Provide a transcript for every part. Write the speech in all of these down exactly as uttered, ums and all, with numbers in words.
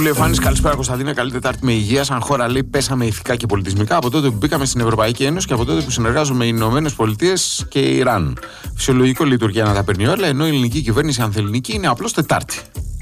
μου λέει ο Φάνης, καλησπέρα Κωνσταντίνε, καλή Τετάρτη με υγεία. Σαν χώρα λέει πέσαμε ηθικά και πολιτισμικά από τότε που μπήκαμε στην Ευρωπαϊκή Ένωση και από τότε που συνεργάζομαι με οι Ηνωμένες Πολιτείες και Ιράν. Φυσιολογικό λειτουργία να τα παίρνει όλα, ενώ η ελληνική κυβέρνηση ανθεληνική είναι απλώς Τετάρτη.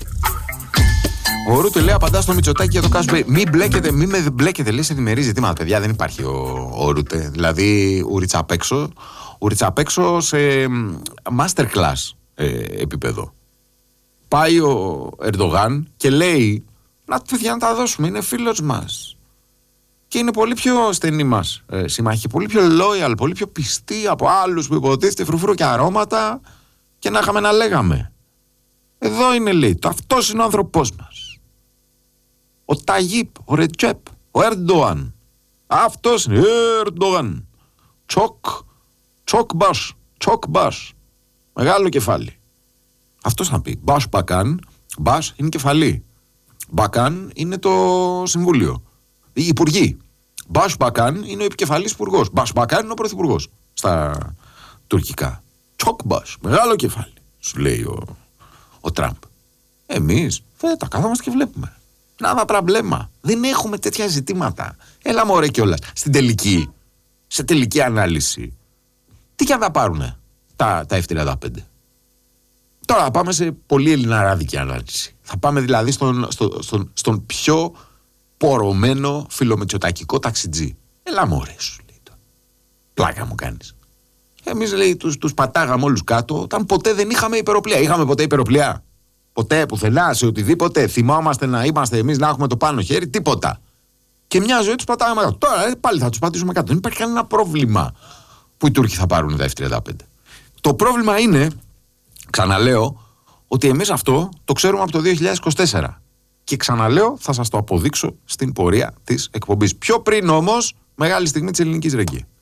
Ο Ρούτε λέει απαντά στο Μητσοτάκη για το Κάσμπε. Μην μπλέκετε, μην με μπλέκετε, λέει σε διμερεί ζητήματα. Παιδιά, δεν υπάρχει ο, ο Ρούτε. Δηλαδή, ουριτσαπέξω, ουριτσαπέξω σε masterclass ε, επίπεδο. Πάει ο Ερντογάν και λέει να παιδιά να τα δώσουμε, είναι φίλος μας και είναι πολύ πιο στενή μας ε, συμμάχη, πολύ πιο loyal, πολύ πιο πιστή από άλλους που υποτίθεται φρουφρού και αρώματα και να είχαμε να λέγαμε. Εδώ είναι, λέει, το αυτός είναι ο άνθρωπός μας, ο Ταγίπ, ο Ρετσέπ, ο Ερντογάν, αυτός είναι Ερντογάν, τσοκ τσοκ μπας, τσοκ μπας, μεγάλο κεφάλι. Αυτός θα πει. Μπας Μπακάν, μπας είναι κεφαλή. Μπακάν είναι το συμβούλιο. Οι υπουργοί. Μπας Μπακάν είναι ο επικεφαλής υπουργός. Μπας Μπακάν είναι ο πρωθυπουργός στα τουρκικά. Τσοκ μπας, μεγάλο κεφάλι, σου λέει ο, ο Τραμπ. Εμείς δεν τα κάθομαστε και βλέπουμε. Νάδα τραμπλέμα. Δεν έχουμε τέτοια ζητήματα. Έλα μωρέ κιόλας. Στην τελική, σε τελική ανάλυση, τι κι αν τα πάρουνε τα, τα εφ τριάντα πέντε. Τώρα θα πάμε σε πολύ ελληναράδικη ανάλυση. Θα πάμε δηλαδή στον, στο, στον, στον πιο πορωμένο φιλομητσοτακικό ταξιτζή. Έλα μωρέ, σου λέει το. Πλάκα μου κάνεις. Εμείς, λέει, τους, τους πατάγαμε όλους κάτω όταν ποτέ δεν είχαμε υπεροπλία. Είχαμε ποτέ υπεροπλία? Ποτέ, πουθενά, σε οτιδήποτε. Θυμόμαστε να είμαστε εμείς να έχουμε το πάνω χέρι? Τίποτα. Και μια ζωή τους πατάγαμε κάτω. Τώρα ε, πάλι θα τους πατήσουμε κάτω. Δεν υπάρχει κανένα πρόβλημα που οι Τούρκοι θα πάρουν τα εφ τριάντα πέντε. Το πρόβλημα είναι, ξαναλέω, ότι εμείς αυτό το ξέρουμε από το δύο χιλιάδες είκοσι τέσσερα. Και ξαναλέω, θα σας το αποδείξω στην πορεία της εκπομπής. Πιο πριν όμως, μεγάλη στιγμή της ελληνικής ρεγκή.